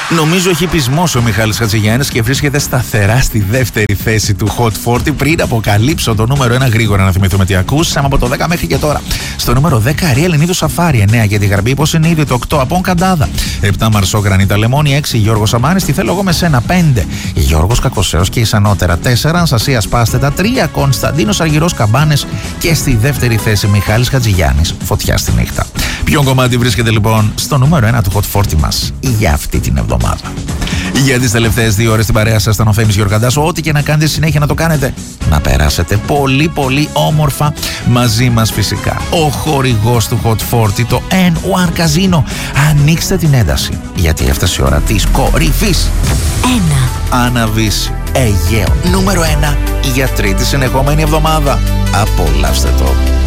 Νομίζω έχει πεισμώσει ο Μιχάλης Χατζηγιάννης και βρίσκεται σταθερά στη δεύτερη θέση του Hot 40. Πριν αποκαλύψω το νούμερο 1 γρήγορα να θυμηθούμε τι ακούσαμε από το 10 μέχρι και τώρα. Στο νούμερο 10 Αριέλ Νίδου Σαφάρι, 9 για τη Γαρμπή Υποσυνείδη, το 8 Απόν Καντάδα, 7 Μαρσό Γρανίτα Λεμόνι, 6 Γιώργος Σαμάνης, τι θέλω εγώ με σένα, 5 Γιώργος Κακοσέος και Ισανότερα, 4 Ανσασία Πάστετα, 3 Κωνσταντίνος Αργυρός Καμπάνες και στη δεύτερη θέση Μιχάλης Χατζηγιάννης, Φωτιά στη νύχτα. Ποιο κομμάτι βρίσκεται λοιπόν στο νούμερο 1 του Hot 40 μας για αυτή την εβδομάδα? Για τις τελευταίες 2 ώρες στην παρέα σας ήταν ο Θέμης Γιοργαντάς. Ό,τι και να κάνετε συνέχεια να το κάνετε, να περάσετε πολύ πολύ όμορφα μαζί μας φυσικά. Ο χορηγός του Hot 40, το N1 Casino. Ανοίξτε την ένταση, γιατί έφτασε η ώρα της κορυφής. 1. Αναβίση Αιγαίο νούμερο 1 για τρίτη συνεχόμενη εβδομάδα. Απολαύστε το.